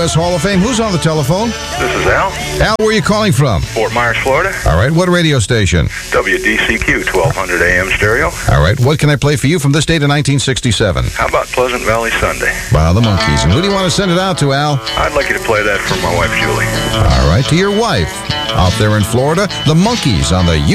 U.S. Hall of Fame. Who's on the telephone? This is Al, Al, where are you calling from? Fort Myers, Florida. All right, what radio station? WDCQ, 1200 AM stereo. All right, what can I play for you from this date in 1967? How about Pleasant Valley Sunday? Wow, the Monkees. And who do you want to send it out to, Al? I'd like you to play that for my wife, Julie. All right, to your wife. Out there in Florida, the Monkees on the